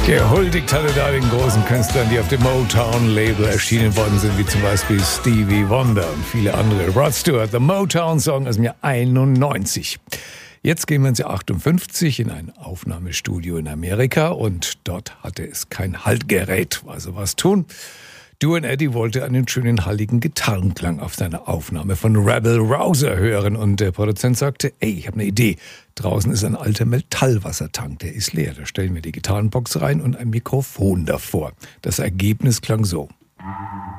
Gehuldigt hatte da den großen Künstlern, die auf dem Motown-Label erschienen worden sind, wie zum Beispiel Stevie Wonder und viele andere. Rod Stewart, The Motown-Song aus dem Jahr 91. Jetzt gehen wir ins Jahr 58 in ein Aufnahmestudio in Amerika und dort hatte es kein Haltgerät. Also was tun? Duane Eddy wollte einen schönen halligen Gitarrenklang auf seiner Aufnahme von Rebel Rouser hören und der Produzent sagte, ey, ich habe eine Idee. Draußen ist ein alter Metallwassertank, der ist leer. Da stellen wir die Gitarrenbox rein und ein Mikrofon davor. Das Ergebnis klang so.